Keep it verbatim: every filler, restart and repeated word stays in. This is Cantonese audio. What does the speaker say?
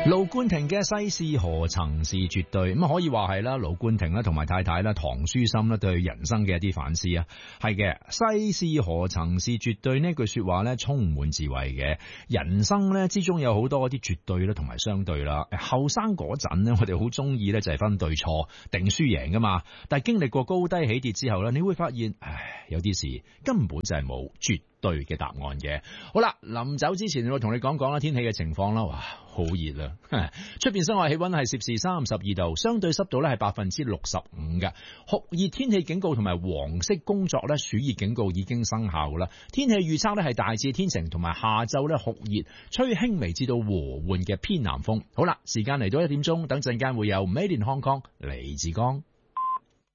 盧冠廷嘅世事何曾是絕對，咁可以話係啦。盧冠廷啦同埋太太啦唐書琛啦對人生嘅一啲反思啊，係嘅。世事何曾是絕對呢句說話咧充滿智慧嘅。人生咧之中有好多啲絕對啦同埋相對啦。後生嗰陣咧我哋好中意咧就係分對錯定輸贏噶嘛，但係經歷過高低起跌之後咧，你會發現唉有啲事根本就係冇絕對嘅答案嘅。好啦，臨走之前我同你講講啦天氣嘅情況啦。哇好熱啦！出邊室外氣溫係攝氏三十二度，相對濕度咧係百分之六十五嘅。酷熱天氣警告同埋黃色工作咧暑熱警告已經生效啦。天氣預測咧係大致天晴，同埋下晝咧酷熱，吹輕微至到和緩嘅偏南風。好啦，時間嚟到一點鐘，等陣間會有 Made in Hong Kong 李志剛。